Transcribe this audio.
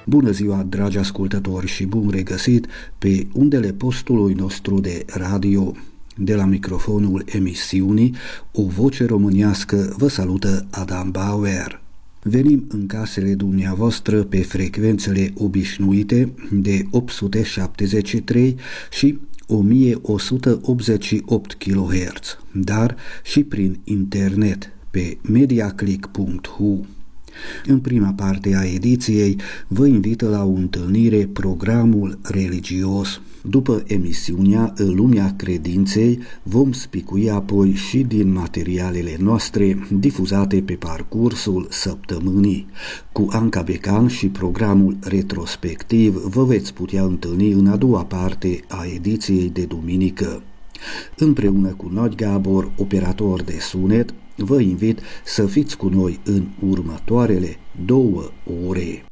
Bună ziua, dragi ascultători, și bun regăsit pe undele postului nostru de radio. De la microfonul emisiunii O Voce Românească vă salută Adam Bauer. Venim în casele dumneavoastră pe frecvențele obișnuite de 873 și 1188 kHz, dar și prin internet pe mediaclick.hu. În prima parte a ediției vă invită la o întâlnire programul religios. După emisiunea Lumea Credinței vom spicui apoi și din materialele noastre difuzate pe parcursul săptămânii. Cu Anca Becan și programul retrospectiv vă veți putea întâlni în a doua parte a ediției de duminică. Împreună cu Nagy Gabor, operator de sunet, vă invit să fiți cu noi în următoarele 2 ore.